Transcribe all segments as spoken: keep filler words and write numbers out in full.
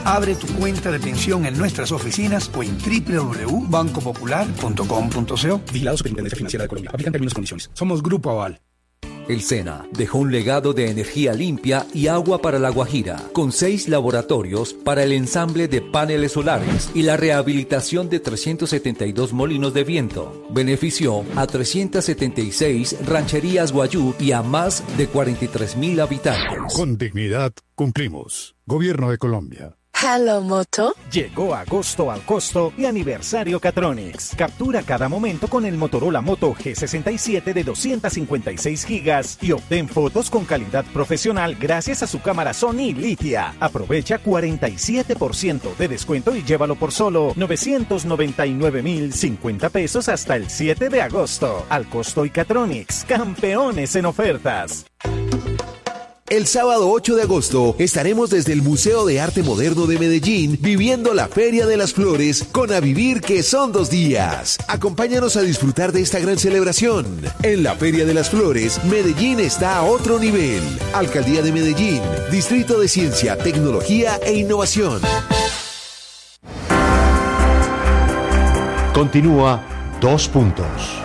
Abre tu cuenta de pensión en nuestras oficinas o en doble u doble u doble u punto banco popular punto com punto co. Vigilado Superintendencia Financiera de Colombia. Aplican términos y condiciones. Somos Grupo Aval. El SENA dejó un legado de energía limpia y agua para La Guajira, con seis laboratorios para el ensamble de paneles solares y la rehabilitación de trescientos setenta y dos molinos de viento. Benefició a trescientas setenta y seis rancherías guayú y a más de cuarenta y tres mil habitantes. Con dignidad cumplimos. Gobierno de Colombia. Hello, Moto. Llegó agosto al costo y aniversario Catronics. Captura cada momento con el Motorola Moto G sesenta y siete de doscientos cincuenta y seis gigas y obtén fotos con calidad profesional gracias a su cámara Sony Litia. Aprovecha cuarenta y siete por ciento de descuento y llévalo por solo novecientos noventa y nueve mil cincuenta pesos hasta el siete de agosto. Al costo y Catronics, campeones en ofertas. El sábado ocho de agosto estaremos desde el Museo de Arte Moderno de Medellín viviendo la Feria de las Flores con A Vivir, que son dos días. Acompáñanos a disfrutar de esta gran celebración. En la Feria de las Flores, Medellín está a otro nivel. Alcaldía de Medellín, Distrito de Ciencia, Tecnología e Innovación. Continúa Dos Puntos.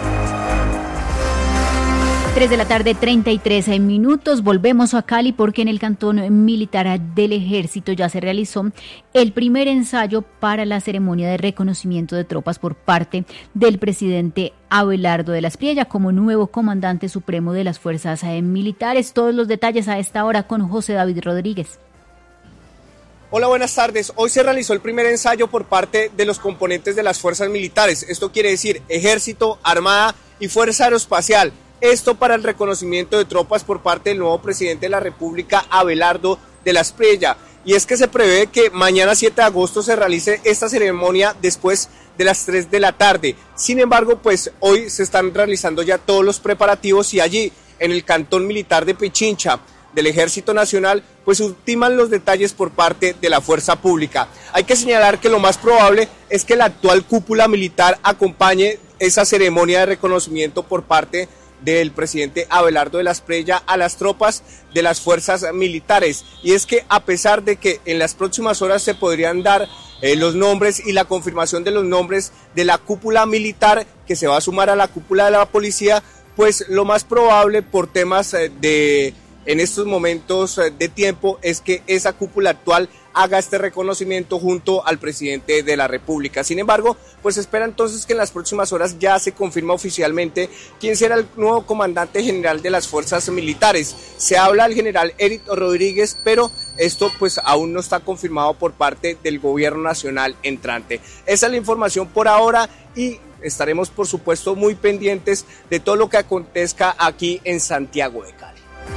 tres de la tarde, treinta y tres minutos. Volvemos a Cali porque en el cantón militar del Ejército ya se realizó el primer ensayo para la ceremonia de reconocimiento de tropas por parte del presidente Abelardo de la Espriella como nuevo comandante supremo de las fuerzas militares. Todos los detalles a esta hora con José David Rodríguez. Hola, buenas tardes. Hoy se realizó el primer ensayo por parte de los componentes de las fuerzas militares. Esto quiere decir Ejército, Armada y Fuerza Aeroespacial. Esto para el reconocimiento de tropas por parte del nuevo presidente de la República, Abelardo de la Espriella. Y es que se prevé que mañana siete de agosto se realice esta ceremonia después de las tres de la tarde. Sin embargo, pues hoy se están realizando ya todos los preparativos y allí, en el cantón militar de Pichincha del Ejército Nacional, pues ultiman los detalles por parte de la fuerza pública. Hay que señalar que lo más probable es que la actual cúpula militar acompañe esa ceremonia de reconocimiento por parte del presidente Abelardo de la Espriella a las tropas de las fuerzas militares. Y es que a pesar de que en las próximas horas se podrían dar eh, los nombres y la confirmación de los nombres de la cúpula militar que se va a sumar a la cúpula de la policía, pues lo más probable por temas eh, de en estos momentos eh, de tiempo es que esa cúpula actual haga este reconocimiento junto al presidente de la República. Sin embargo, pues espera entonces que en las próximas horas ya se confirma oficialmente quién será el nuevo comandante general de las fuerzas militares. Se habla del general Eric Rodríguez, pero esto pues aún no está confirmado por parte del gobierno nacional entrante. Esa es la información por ahora y estaremos por supuesto muy pendientes de todo lo que acontezca aquí en Santiago de Cali.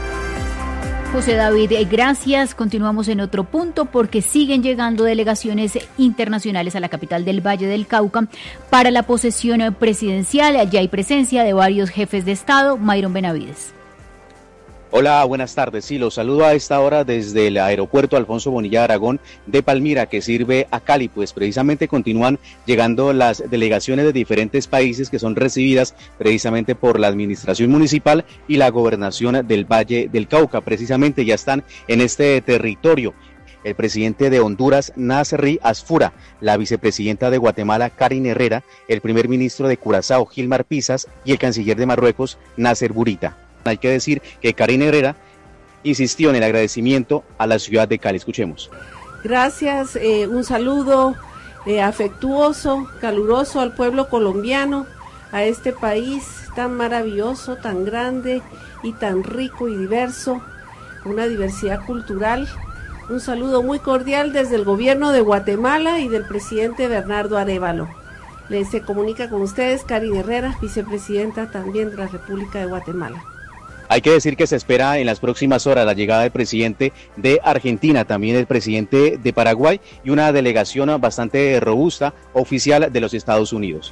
José David, gracias. Continuamos en otro punto porque siguen llegando delegaciones internacionales a la capital del Valle del Cauca para la posesión presidencial. Allí hay presencia de varios jefes de Estado. Mayron Benavides. Hola, buenas tardes. Sí, los saludo a esta hora desde el aeropuerto Alfonso Bonilla Aragón de Palmira, que sirve a Cali. Pues precisamente continúan llegando las delegaciones de diferentes países que son recibidas precisamente por la administración municipal y la gobernación del Valle del Cauca. Precisamente ya están en este territorio el presidente de Honduras, Nasri Asfura, la vicepresidenta de Guatemala, Karin Herrera, el primer ministro de Curazao, Gilmar Pisas, y el canciller de Marruecos, Nasser Bourita. Hay que decir que Karin Herrera insistió en el agradecimiento a la ciudad de Cali. Escuchemos. Gracias, eh, un saludo eh, afectuoso, caluroso al pueblo colombiano, a este país tan maravilloso, tan grande y tan rico y diverso, una diversidad cultural. Un saludo muy cordial desde el gobierno de Guatemala y del presidente Bernardo Arévalo. Les se comunica con ustedes Karin Herrera, vicepresidenta también de la República de Guatemala. Hay que decir que se espera en las próximas horas la llegada del presidente de Argentina, también el presidente de Paraguay y una delegación bastante robusta oficial de los Estados Unidos.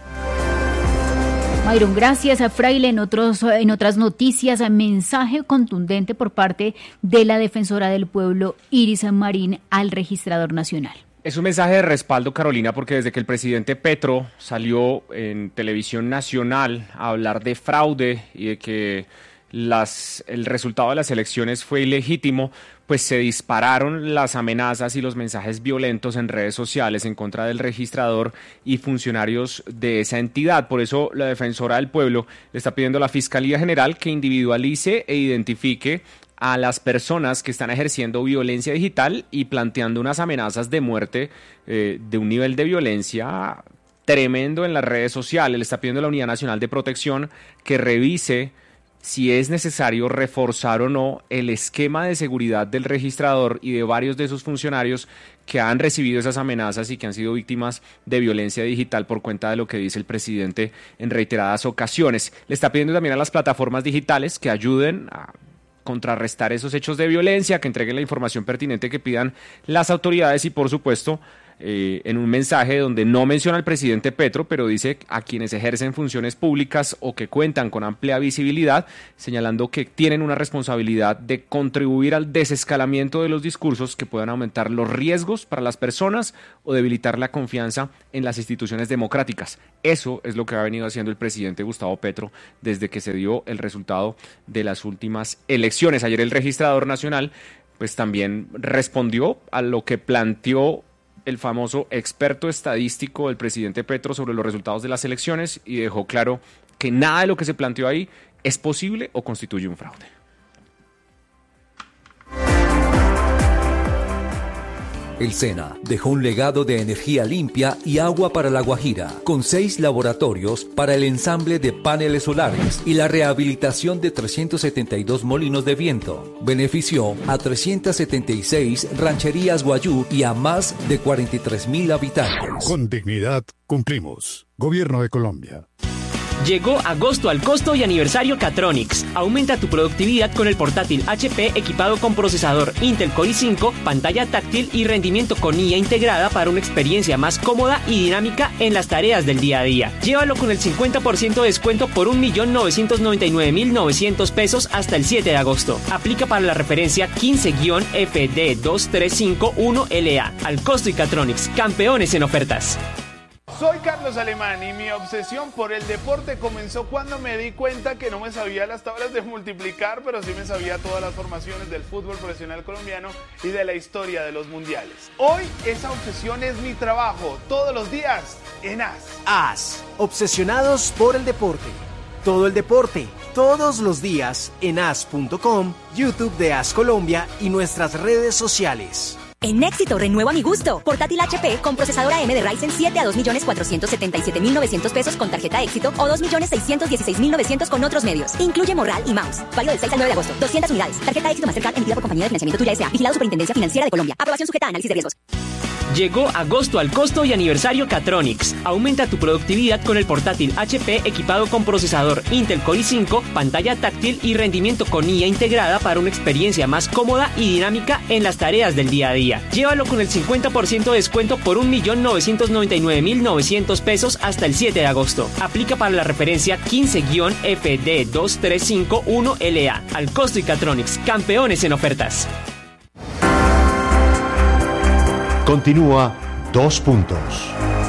Mayron, gracias a Fraile. En, otros, en otras noticias, mensaje contundente por parte de la defensora del pueblo, Iris Marín, al registrador nacional. Es un mensaje de respaldo, Carolina, porque desde que el presidente Petro salió en televisión nacional a hablar de fraude y de que las, el resultado de las elecciones fue ilegítimo, pues se dispararon las amenazas y los mensajes violentos en redes sociales en contra del registrador y funcionarios de esa entidad. Por eso la Defensora del Pueblo le está pidiendo a la Fiscalía General que individualice e identifique a las personas que están ejerciendo violencia digital y planteando unas amenazas de muerte eh, de un nivel de violencia tremendo en las redes sociales. Le está pidiendo a la Unidad Nacional de Protección que revise si es necesario reforzar o no el esquema de seguridad del registrador y de varios de esos funcionarios que han recibido esas amenazas y que han sido víctimas de violencia digital por cuenta de lo que dice el presidente en reiteradas ocasiones. Le está pidiendo también a las plataformas digitales que ayuden a contrarrestar esos hechos de violencia, que entreguen la información pertinente que pidan las autoridades y, por supuesto, eh, en un mensaje donde no menciona al presidente Petro, pero dice a quienes ejercen funciones públicas o que cuentan con amplia visibilidad, señalando que tienen una responsabilidad de contribuir al desescalamiento de los discursos que puedan aumentar los riesgos para las personas o debilitar la confianza en las instituciones democráticas. Eso es lo que ha venido haciendo el presidente Gustavo Petro desde que se dio el resultado de las últimas elecciones. Ayer el registrador nacional pues también respondió a lo que planteó el famoso experto estadístico del presidente Petro sobre los resultados de las elecciones y dejó claro que nada de lo que se planteó ahí es posible o constituye un fraude. El SENA dejó un legado de energía limpia y agua para La Guajira, con seis laboratorios para el ensamble de paneles solares y la rehabilitación de trescientos setenta y dos molinos de viento. Benefició a trescientas setenta y seis rancherías guayú y a más de cuarenta y tres mil habitantes. Con dignidad cumplimos. Gobierno de Colombia. Llegó agosto al costo y aniversario Catronics. Aumenta tu productividad con el portátil H P equipado con procesador Intel Core i cinco, pantalla táctil y rendimiento con I A integrada para una experiencia más cómoda y dinámica en las tareas del día a día. Llévalo con el cincuenta por ciento de descuento por un millón novecientos noventa y nueve mil novecientos pesos hasta el siete de agosto. Aplica para la referencia quince F D dos tres cinco uno L A. Al costo y Catronics, campeones en ofertas. Soy Carlos Alemán y mi obsesión por el deporte comenzó cuando me di cuenta que no me sabía las tablas de multiplicar, pero sí me sabía todas las formaciones del fútbol profesional colombiano y de la historia de los mundiales. Hoy esa obsesión es mi trabajo, todos los días en A S. A S, obsesionados por el deporte. Todo el deporte, todos los días en A S punto com, YouTube de A S Colombia y nuestras redes sociales. En Éxito renuevo a mi gusto. Portátil H P con procesador A M D Ryzen siete a dos millones cuatrocientos setenta y siete mil novecientos pesos con tarjeta Éxito o dos millones seiscientos dieciséis mil novecientos con otros medios. Incluye morral y mouse. Válido del seis al nueve de agosto. doscientas unidades. Tarjeta Éxito Mastercard emitida por Compañía de Financiamiento Tuya S A. Vigilado Superintendencia Financiera de Colombia. Aprobación sujeta a análisis de riesgos. Llegó agosto al costo y aniversario Catronics. Aumenta tu productividad con el portátil H P equipado con procesador Intel Core i cinco, pantalla táctil y rendimiento con I A integrada para una experiencia más cómoda y dinámica en las tareas del día a día. Llévalo con el cincuenta por ciento de descuento por un millón novecientos noventa y nueve mil novecientos pesos hasta el siete de agosto. Aplica para la referencia quince F D dos tres cinco uno L A. Al costo y Catronics, campeones en ofertas. Continúa Dos Puntos.